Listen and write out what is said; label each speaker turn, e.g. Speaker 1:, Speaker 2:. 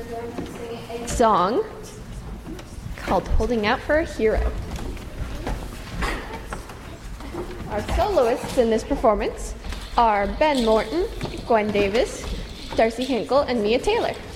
Speaker 1: going to sing a song called Holding Out for a Hero. Our soloists in this performance are Ben Morton, Gwen Davis, Darcy Hinkle, and Mia Taylor.